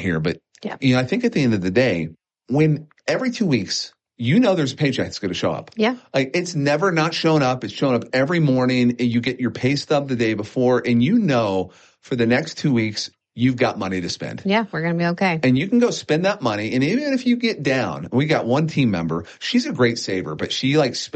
here, but Yeah. I think at the end of the day, when every 2 weeks, there's a paycheck that's going to show up. Yeah. Like it's never not shown up. It's showing up every morning. And you get your pay stub the day before, and for the next 2 weeks, you've got money to spend. Yeah, we're going to be okay. And you can go spend that money. And even if you get down, we got one team member, she's a great saver, but she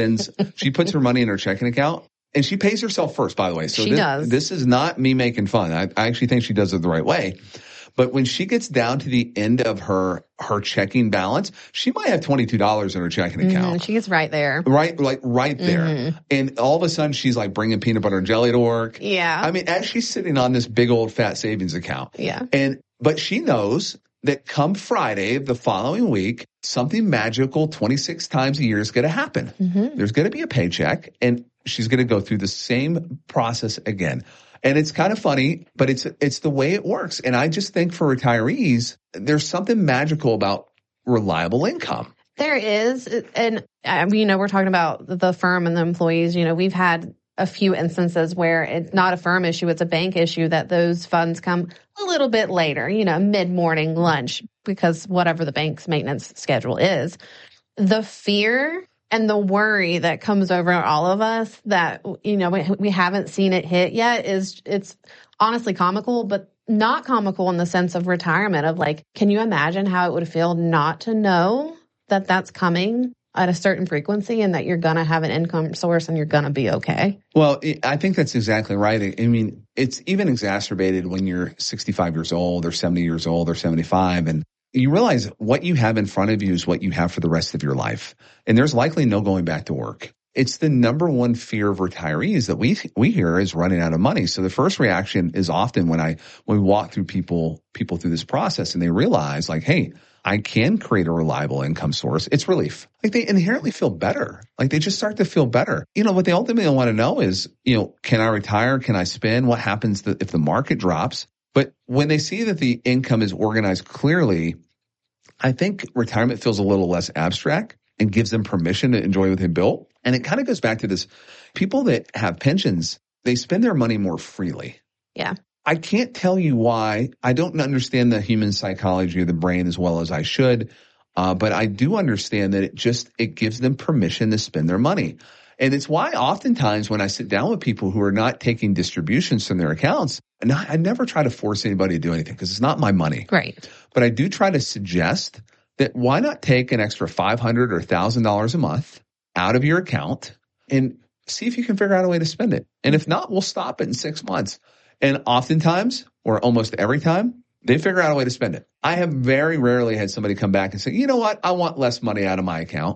she puts her money in her checking account. And she pays herself first, by the way. So she does. This is not me making fun. I actually think she does it the right way. But when she gets down to the end of her checking balance, she might have $22 in her checking account. She gets right there. Right, like right there. And all of a sudden she's like bringing peanut butter and jelly to work. Yeah. I mean, as she's sitting on this big old fat savings account. Yeah. But she knows that come Friday of the following week, something magical 26 times a year is going to happen. There's going to be a paycheck, and she's going to go through the same process again. And it's kind of funny, but it's the way it works. And I just think for retirees, there's something magical about reliable income. There is. And we're talking about the firm and the employees. We've had a few instances where it's not a firm issue, it's a bank issue, that those funds come a little bit later, mid-morning lunch, because whatever the bank's maintenance schedule is. The fear and the worry that comes over all of us that, we haven't seen it hit yet it's honestly comical, but not comical in the sense of retirement of like, can you imagine how it would feel not to know that that's coming at a certain frequency and that you're going to have an income source and you're going to be okay? Well, I think that's exactly right. I mean, it's even exacerbated when you're 65 years old or 70 years old or 75, and you realize what you have in front of you is what you have for the rest of your life. And there's likely no going back to work. It's the number one fear of retirees that we hear is running out of money. So the first reaction is often when we walk through people through this process and they realize like, hey, I can create a reliable income source. It's relief. Like they inherently feel better. Like they just start to feel better. What they ultimately want to know is, can I retire? Can I spend? What happens if the market drops? But when they see that the income is organized clearly, I think retirement feels a little less abstract and gives them permission to enjoy what they built. And it kind of goes back to this. People that have pensions, they spend their money more freely. Yeah. I can't tell you why. I don't understand the human psychology of the brain as well as I should. But I do understand that it gives them permission to spend their money. And it's why oftentimes when I sit down with people who are not taking distributions from their accounts, and I never try to force anybody to do anything because it's not my money. Right. But I do try to suggest that why not take an extra $500 or $1,000 a month out of your account and see if you can figure out a way to spend it. And if not, we'll stop it in 6 months. And oftentimes, or almost every time, they figure out a way to spend it. I have very rarely had somebody come back and say, you know what, I want less money out of my account.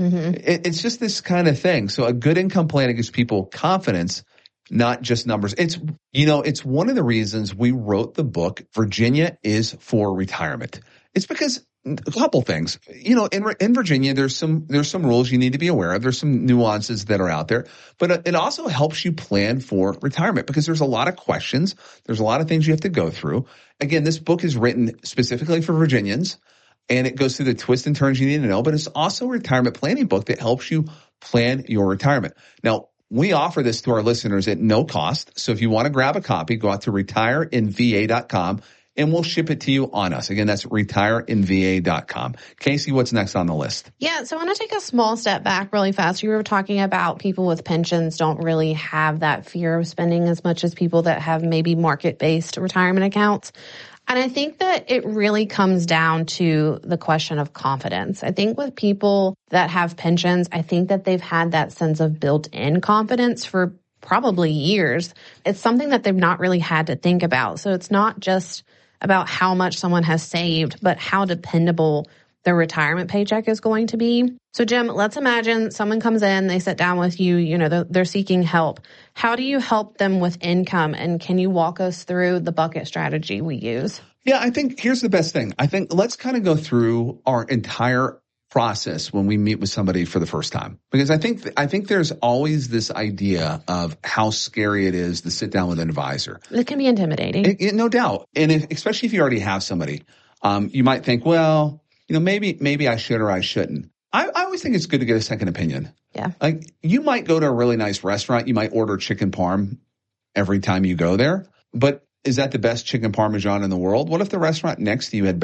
It's just this kind of thing. So a good income plan gives people confidence, not just numbers. It's one of the reasons we wrote the book, Virginia is for Retirement. It's because a couple things. In Virginia, there's some rules you need to be aware of. There's some nuances that are out there, but it also helps you plan for retirement because there's a lot of questions. There's a lot of things you have to go through. Again, this book is written specifically for Virginians, and it goes through the twists and turns you need to know, but it's also a retirement planning book that helps you plan your retirement. Now, we offer this to our listeners at no cost. So if you want to grab a copy, go out to retireinva.com. And we'll ship it to you on us. Again, that's retireinva.com. Casey, what's next on the list? Yeah, so I want to take a small step back really fast. You were talking about people with pensions don't really have that fear of spending as much as people that have maybe market-based retirement accounts. And I think that it really comes down to the question of confidence. I think with people that have pensions, I think that they've had that sense of built-in confidence for probably years. It's something that they've not really had to think about. So it's not just about how much someone has saved, but how dependable their retirement paycheck is going to be. So Jim, let's imagine someone comes in, they sit down with you, they're seeking help. How do you help them with income? And can you walk us through the bucket strategy we use? Yeah, I think here's the best thing. I think let's kind of go through our entire process when we meet with somebody for the first time, because I think there's always this idea of how scary it is to sit down with an advisor. It can be intimidating. No doubt. And especially if you already have somebody, you might think, well, maybe I should or I shouldn't. I always think it's good to get a second opinion. Yeah. Like you might go to a really nice restaurant. You might order chicken parm every time you go there, but is that the best chicken parmesan in the world? What if the restaurant next to you had